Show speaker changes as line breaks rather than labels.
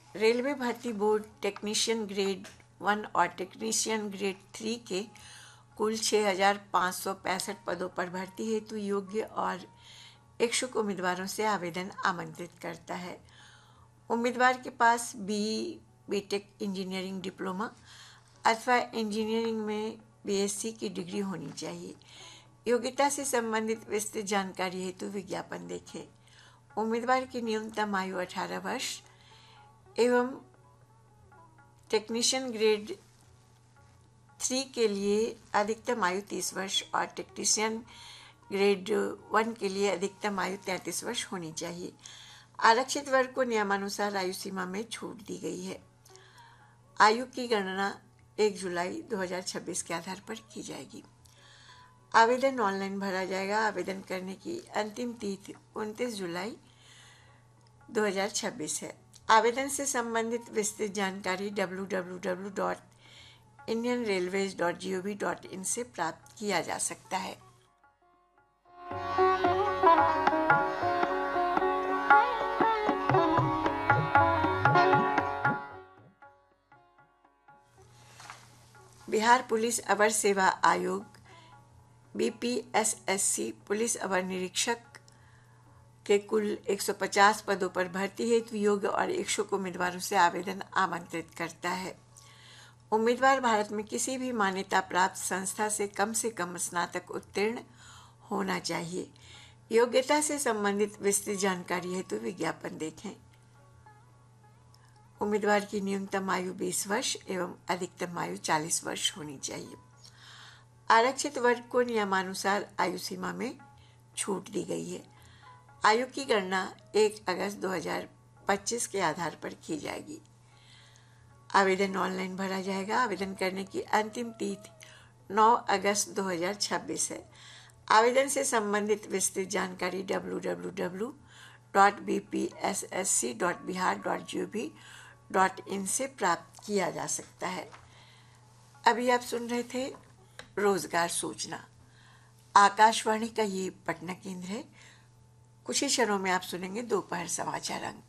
Railway भर्ती board technician grade 1 और technician grade 3 के कुल 6,565 पदों पर भर्ती हेतु योग्य और इच्छुक उम्मीदवारों से आवेदन आमंत्रित करता है। उम्मीदवार के पास बीटेक इंजीनियरिंग डिप्लोमा अथवा इंजीनियरिंग में बीएससी की डिग्री होनी चाहिए। योग्यता से संबंधित विस्तृत जानकारी हेतु विज्ञापन देखें। उम्मीदवार की न्यूनतम आयु 18 वर्ष एवं टेक्नीशियन ग्रेड 3 के लिए अधिकतम आयु 30 वर्ष और टेक्नीशियन ग्रेड 1 के लिए अधिकतम आयु 33 वर्ष होनी चाहिए। आरक्षित वर्ग को नियमानुसार आयु सीमा में छूट दी गई है। आयु की गणना 1 जुलाई 2026 के आधार पर की जाएगी। आवेदन ऑनलाइन भरा जाएगा। आवेदन करने की अंतिम तिथि 29 जुलाई 2026 है। आवेदन से संबंधित विस्तृत जानकारी www.indianrailways.gov.in से प्राप्त किया जा सकता है। बिहार पुलिस अवर सेवा आयोग बीपीएसएससी पुलिस अवर निरीक्षक के कुल 150 पदों पर भर्ती हेतु योग्य और इच्छुक उम्मीदवारों से आवेदन आमंत्रित करता है। उम्मीदवार भारत में किसी भी मान्यता प्राप्त संस्था से कम स्नातक उत्तीर्ण होना चाहिए। योग्यता से संबंधित विस्तृत जानकारी हेतु विज्ञापन देखें। उम्मीदवार की न्यूनतम आयु 20 वर्ष एवं अधिकतम आयु 40 वर्ष होनी चाहिए। आरक्षित वर्ग को नियमानुसार आयु सीमा में छूट दी गई है। आयु की गणना 1 अगस्त 2025 के आधार पर की जाएगी। आवेदन ऑनलाइन भरा जाएगा। आवेदन करने की अंतिम तिथि 9 अगस्त 2026 है। आवेदन से संबंधित विस्तृत जानकारी www.bpssc.bihar.gov.in से प्राप्त किया जा सकता है। अभी आप सुन रहे थे रोजगार सूचना। आकाशवाणी का ये पटना केंद्र है। कुछ ही क्षणों में आप सुनेंगे दोपहर समाचार अंक।